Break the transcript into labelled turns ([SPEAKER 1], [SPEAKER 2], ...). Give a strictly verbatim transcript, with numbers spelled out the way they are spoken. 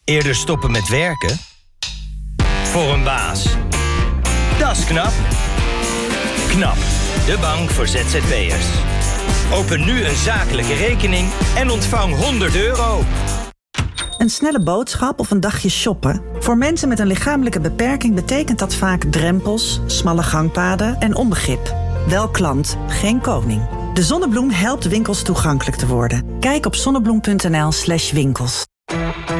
[SPEAKER 1] Eerder stoppen met werken? Voor een baas. Dat is knap. KNAP, de bank voor Z Z P'ers. Open nu een zakelijke rekening en ontvang honderd euro.
[SPEAKER 2] Een snelle boodschap of een dagje shoppen? Voor mensen met een lichamelijke beperking betekent dat vaak drempels, smalle gangpaden en onbegrip. Wel klant, geen koning. De Zonnebloem helpt winkels toegankelijk te worden. Kijk op zonnebloem punt n l slash winkels.